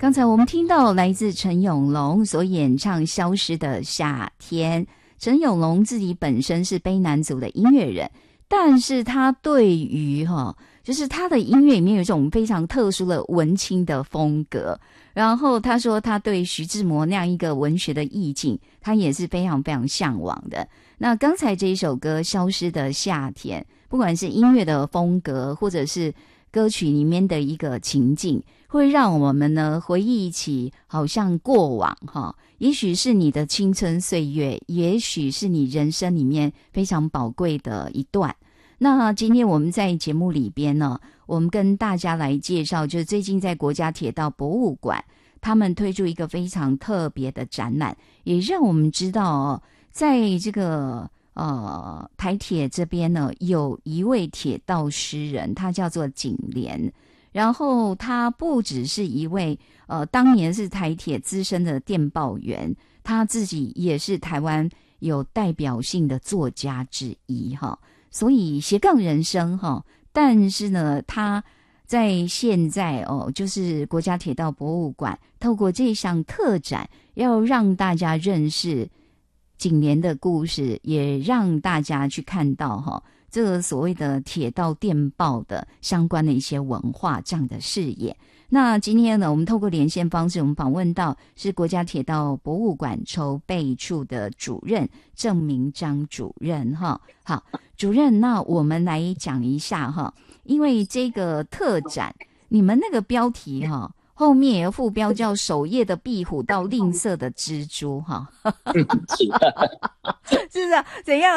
刚才我们听到来自陈永龙所演唱《消失的夏天》。陈永龙自己本身是卑南族的音乐人，但是他对于就是他的音乐里面有一种非常特殊的文青的风格。然后他说他对徐志摩那样一个文学的意境，他也是非常非常向往的。那刚才这一首歌《消失的夏天》，不管是音乐的风格或者是歌曲里面的一个情境，会让我们呢回忆起好像过往也许是你的青春岁月，也许是你人生里面非常宝贵的一段。那今天我们在节目里边呢，我们跟大家来介绍，就是最近在国家铁道博物馆他们推出一个非常特别的展览，也让我们知道在这个台铁这边呢，有一位铁道诗人，他叫做景莲。然后他不只是一位当年是台铁资深的电报员，他自己也是台湾有代表性的作家之一所以斜杠人生但是呢，他在现在就是国家铁道博物馆透过这项特展，要让大家认识景莲的故事，也让大家去看到这个所谓的铁道电报的相关的一些文化这样的视野。那今天呢，我们透过连线方式，我们访问到是国家铁道博物馆筹备处的主任郑明章主任好，主任，那我们来讲一下因为这个特展，你们那个标题后面有副标叫守夜的壁虎到吝啬的蜘蛛是不是怎样